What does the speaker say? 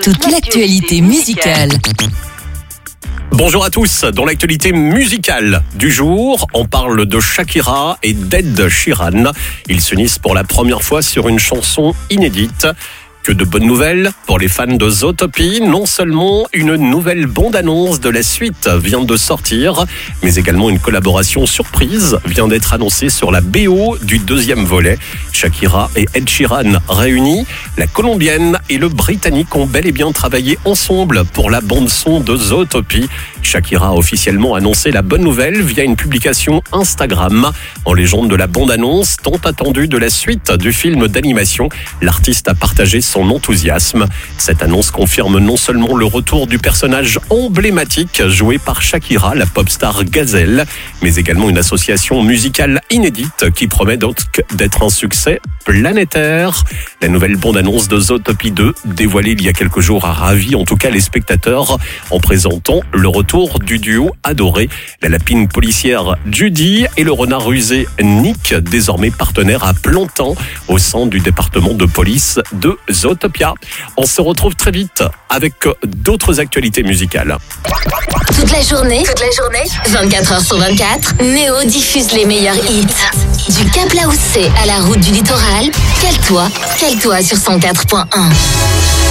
toute l'actualité musicale. Bonjour à tous, dans l'actualité musicale du jour, on parle de Shakira et d'Ed Sheeran. Ils s'unissent pour la première fois sur une chanson inédite. Que de bonnes nouvelles pour les fans de Zootopie. Non seulement une nouvelle bande-annonce de la suite vient de sortir, mais également une collaboration surprise vient d'être annoncée sur la BO du deuxième volet. Shakira et Ed Sheeran réunis, la Colombienne et le Britannique ont bel et bien travaillé ensemble pour la bande-son de Zootopie. Shakira a officiellement annoncé la bonne nouvelle via une publication Instagram. En légende de la bande-annonce, tant attendue de la suite du film d'animation, l'artiste a partagé son enthousiasme. Cette annonce confirme non seulement le retour du personnage emblématique joué par Shakira, la pop star Gazelle, mais également une association musicale inédite qui promet donc d'être un succès planétaire. La nouvelle bande-annonce de Zootopie 2, dévoilée il y a quelques jours, a ravi en tout cas les spectateurs en présentant le retour du duo adoré, la lapine policière Judy et le renard rusé Nick, désormais partenaires à plein temps au sein du département de police de Zootopia. On se retrouve très vite avec d'autres actualités musicales. Toute la journée, 24h sur 24, Néo diffuse les meilleurs hits. Du Cap Laoussé à la route du littoral, cale-toi sur 104.1.